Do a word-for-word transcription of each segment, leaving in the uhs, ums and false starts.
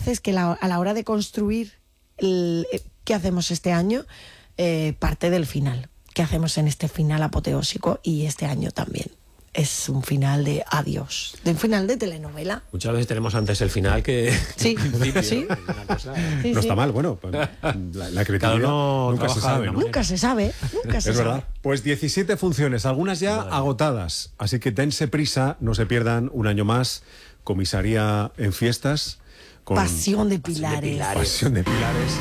veces que la, a la hora de construir el, qué hacemos este año, eh, parte del final. ¿Qué hacemos en este final apoteósico? Y este año también. Es un final de adiós, de un final de telenovela. Muchas veces tenemos antes el final que... Sí, sí. Una cosa... sí. No está mal, bueno, la, la creatividad no nunca se sabe, ¿no? Nunca se sabe, nunca se es sabe. verdad. Pues diecisiete funciones, algunas ya Madre. agotadas, así que dense prisa, no se pierdan un año más, Comisaría en Fiestas. Con Pasión de Pilares. Pasión de Pilares.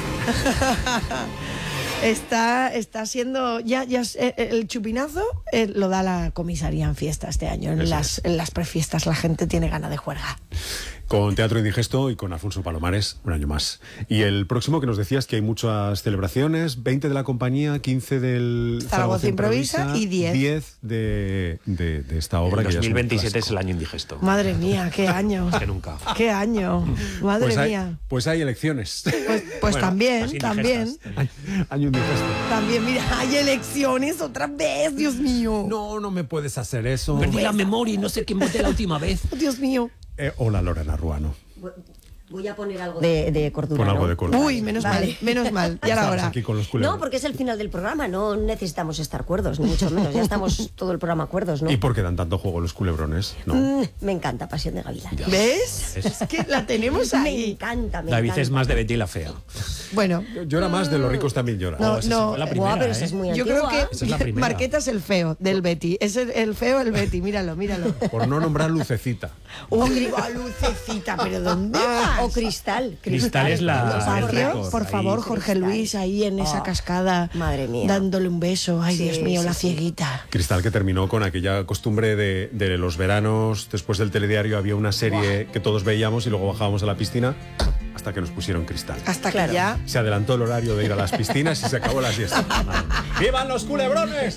Está, está siendo, ya, ya el chupinazo eh, lo da la Comisaría en Fiesta este año. En las, es. en las prefiestas la gente tiene ganas de juerga. Con Teatro Indigesto y con Alfonso Palomares, un año más. Y el próximo, que nos decías que hay muchas celebraciones, veinte de la compañía, quince del Zaragoza, Zaragoza Improvisa, Improvisa y diez. diez de, de, de esta obra. El que dos mil veintisiete ya es, es el año indigesto. Madre mía, qué año. Más que nunca. Qué año, madre pues hay, mía. Pues hay elecciones. Pues, pues bueno, también, también. Año indigesto. También, mira, hay elecciones otra vez, Dios mío. No, no me puedes hacer eso. Perdí pues, la memoria y no sé quién voté la última vez. Oh, Dios mío. Eh, hola, Lorena Ruano. Voy a poner algo de, de cordura. Pon algo ¿no? de cordura. Uy, menos vale. mal, menos mal. Y ahora. Aquí con los no, porque es el final del programa, no necesitamos estar cuerdos, ni mucho menos. Ya estamos todo el programa cuerdos, ¿no? ¿Y por qué dan tanto juego los culebrones? No. Mm, me encanta Pasión de Gavilán. ¿Ves? Es que la tenemos ahí. Me encanta, me David encanta. es más de Betty la Fea. Bueno. Yo, yo era más de Los ricos también lloran. No, oh, esa no. fue la primera, Buah, pero ¿eh? esa es muy Yo antigua. creo que Esa es la primera. Marqueta es el feo del Betty. Es el, el feo el Betty. Míralo, míralo. Por no nombrar Lucecita. Oh, lucecita, pero ¿dónde vas? O Cristal. Cristal es la... Espacio, por favor, ahí. Jorge Cristal. Luis, ahí en esa Oh, cascada. Madre mía. Dándole un beso. Ay, Sí, Dios mío, sí, la sí. cieguita. Cristal, que terminó con aquella costumbre de, de los veranos, después del telediario había una serie que todos veíamos y luego bajábamos a la piscina hasta que nos pusieron Cristal. Hasta Claro. que ya... Se adelantó el horario de ir a las piscinas y se acabó la siesta. ¡Vivan los culebrones!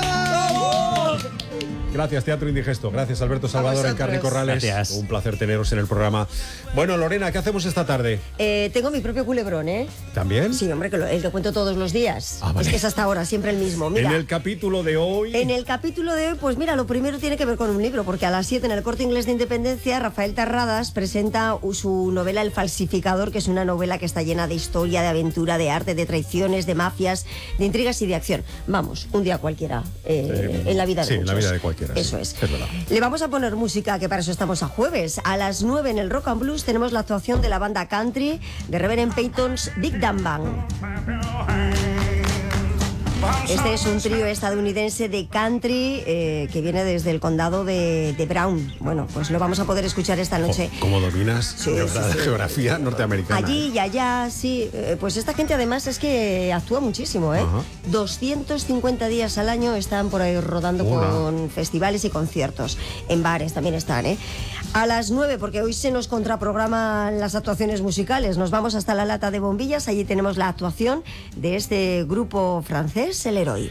¡Viva! Gracias, Teatro Indigesto. Gracias, Alberto Salvador, Encarni Corrales. Gracias. Un placer teneros en el programa. Bueno, Lorena, ¿qué hacemos esta tarde? Eh, tengo mi propio culebrón, ¿eh? ¿También? Sí, hombre, que lo, lo cuento todos los días. Ah, vale. Es que es hasta ahora, siempre el mismo. Mira, En el capítulo de hoy... En el capítulo de hoy, pues mira, lo primero tiene que ver con un libro, porque a las siete en el Corte Inglés de Independencia, Rafael Tarradas presenta su novela El falsificador, que es una novela que está llena de historia, de aventura, de arte, de traiciones, de mafias, de intrigas y de acción. Vamos, un día cualquiera eh, Sí, en la vida de sí, en muchos. la vida de cualquiera, Eso sí, es. es verdad. Le vamos a poner música, que para eso estamos a jueves. A las nueve en el Rock and Blues tenemos la actuación de la banda country de Reverend Peyton's Big Damn Bang. Este es un trío estadounidense de country eh, que viene desde el condado de, de Brown. Bueno, pues lo vamos a poder escuchar esta noche. ¿Cómo dominas Sí, geogra- sí, sí. geografía norteamericana? Allí y allá, sí. Eh, Pues esta gente además es que actúa muchísimo, ¿eh? Ajá. doscientos cincuenta días al año están por ahí rodando Hola. con festivales y conciertos. En bares también están, ¿eh? A las nueve, porque hoy se nos contraprograman las actuaciones musicales, nos vamos hasta la Lata de Bombillas. Allí tenemos la actuación de este grupo francés, El Héroe.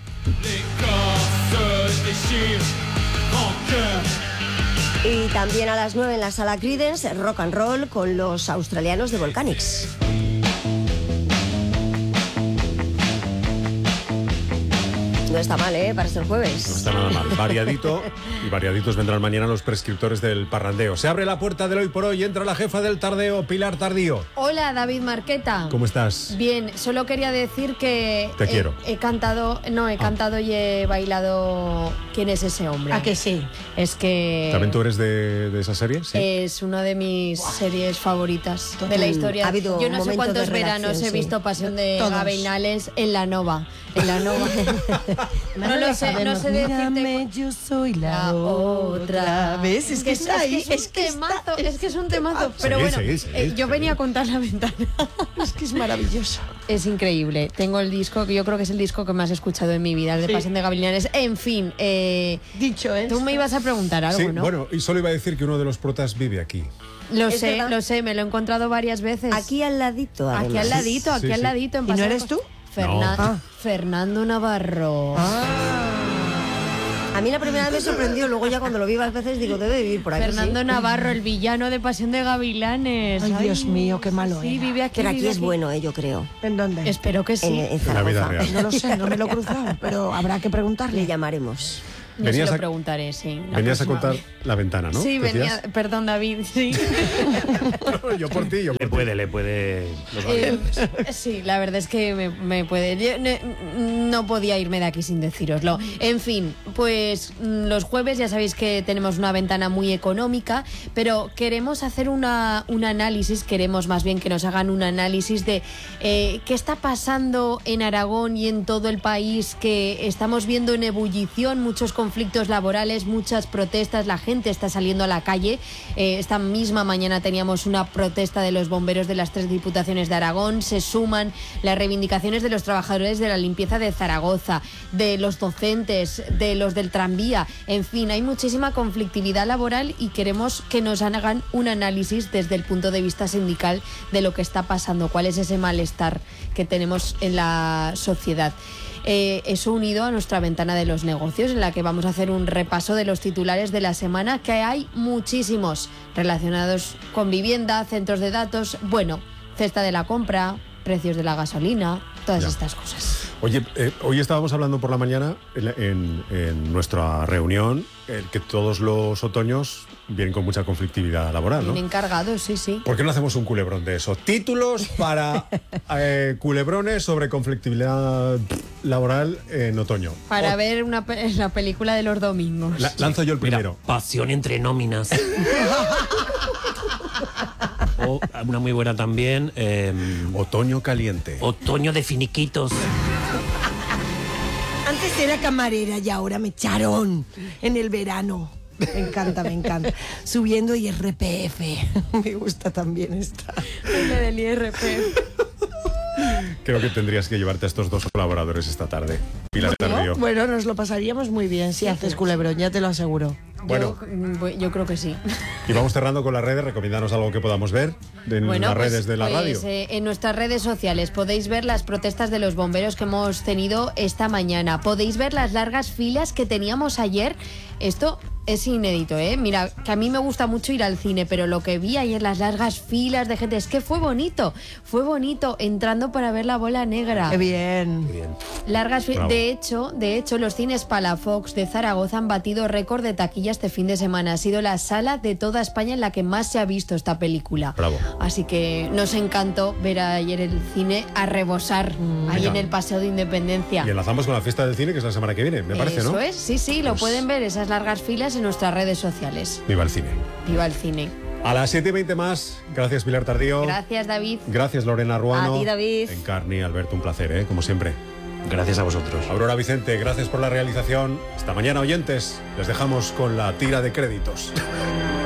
Y también a las nueve en la Sala Creedence, Rock and Roll con los australianos de Volcanics. No está mal, ¿eh? Para ser jueves. No está nada mal. Variadito. Y variaditos vendrán mañana los prescriptores del parrandeo. Se abre la puerta del hoy por hoy. Entra la jefa del tardeo, Pilar Tardío. Hola, David Marqueta. ¿Cómo estás? Bien, solo quería decir que Te he, quiero. he cantado, no, he Ah. cantado y he bailado ¿Quién es ese hombre? ¿A que sí? Es que ¿También tú eres de, de esa serie? Sí. es una de mis series favoritas de la historia. Ha habido Yo no un sé momento cuántos de veranos redacción, he sí. visto Pasión de Todos. Gavilanes en la Nova. En la Nova. no lo sé, no sé decirte. Mírame, yo soy la La otra. ¿Ves? Es que es, está ahí. es que es un temazo, es que es un temazo. Seguid, Pero bueno, seguid, seguid, eh, yo seguid. venía a contar la ventana. Es que es maravilloso. Es increíble. Tengo el disco que yo creo que es el disco que más he escuchado en mi vida, el de Sí. Pasión de Gavilanes. En fin, eh, Dicho es. tú me ibas a preguntar algo, Sí, ¿no? bueno, y solo iba a decir que uno de los protas vive aquí. lo ¿es sé, verdad? lo sé, me lo he encontrado varias veces. Aquí al ladito, además. Aquí al ladito, aquí Sí, al sí. ladito. En ¿Y no Paseo eres de- tú? Fernan- No. Ah. Fernando Navarro. A mí la primera vez me sorprendió, luego ya cuando lo vi varias veces digo, debe vivir por aquí. Fernando ¿sí? Navarro, el villano de Pasión de Gavilanes. Ay, Dios mío, qué malo Sí, era. vive aquí. Pero aquí vive es bueno, eh, yo creo. ¿En dónde? Espero que sí. En, en En la Zaragoza. vida real. No lo sé, no me lo he cruzado, pero habrá que preguntarle. Le llamaremos. Yo se Venías lo a- preguntaré, sí. la Venías a próxima contar vez. la ventana, ¿no? Sí, venía, ¿Decías? perdón David, sí. No, yo por ti, yo por Le ti. puede, le puede. Los Eh, valientes. sí, la verdad es que me, me puede. Yo ne- no podía irme de aquí sin decíroslo. En fin, pues mm, los jueves ya sabéis que tenemos una ventana muy económica, pero queremos hacer una, un análisis, queremos más bien que nos hagan un análisis de eh, qué está pasando en Aragón y en todo el país, que estamos viendo en ebullición muchos conflictos laborales, muchas protestas, la gente está saliendo a la calle. Eh, esta misma mañana teníamos una protesta de los bomberos de las tres diputaciones de Aragón, se suman las reivindicaciones de los trabajadores de la limpieza de Zaragoza, de los docentes, de los del tranvía, en fin, hay muchísima conflictividad laboral y queremos que nos hagan un análisis desde el punto de vista sindical de lo que está pasando, cuál es ese malestar que tenemos en la sociedad. Eh, eso unido a nuestra ventana de los negocios, en la que vamos a hacer un repaso de los titulares de la semana, que hay muchísimos relacionados con vivienda, centros de datos, bueno, cesta de la compra, precios de la gasolina, todas Ya. estas cosas. Oye, eh, hoy estábamos hablando por la mañana en, en- en nuestra reunión eh, que todos los otoños vienen con mucha conflictividad laboral, ¿no? Vienen cargados, sí, sí. ¿Por qué no hacemos un culebrón de eso? Títulos para eh, culebrones sobre conflictividad laboral en otoño. Para O- ver una pe- la película de los domingos. La- lanzo yo el Mira, primero. pasión entre nóminas. O una muy buena también. eh, Otoño caliente. otoño de finiquitos. Antes era camarera y ahora me echaron en el verano. Me encanta, me encanta. Subiendo I R P F. Me gusta también esta. La del I R P. Creo que tendrías que llevarte a estos dos colaboradores esta tarde. Pilar del Río. Bueno, nos lo pasaríamos muy bien si haces culebrón, ya te lo aseguro. Bueno. Yo, mm, yo creo que sí. Y vamos cerrando con las redes. Recomiéndanos algo que podamos ver en Bueno, las pues- redes de la pues, radio. eh, en nuestras redes sociales podéis ver las protestas de los bomberos que hemos tenido esta mañana. Podéis ver las largas filas que teníamos ayer. Esto es inédito, ¿eh? Mira, que a mí me gusta mucho ir al cine, pero lo que vi ayer, las largas filas de gente, es que fue bonito. Fue bonito entrando para ver La Bola Negra. Qué bien. Bien. Largas fi- Bravo. de hecho, de hecho, los cines Palafox de Zaragoza han batido récord de taquilla este fin de semana. Ha sido la sala de toda España en la que más se ha visto esta película. Bravo. Así que nos encantó ver ayer el cine a rebosar ahí Venga. en el Paseo de Independencia. Y enlazamos con la fiesta del cine, que es la semana que viene, me parece, Eso ¿no? es, sí, sí, lo Pues- pueden ver esas largas filas en nuestras redes sociales. Viva el cine. Viva el cine. A las siete y veinte más. Gracias, Pilar Tardío. Gracias, David. Gracias, Lorena Ruano. A ti, David. Encarni, Alberto, un placer, ¿eh? Como siempre. Gracias a vosotros. Aurora Vicente, gracias por la realización. Hasta mañana, oyentes. Les dejamos con la tira de créditos.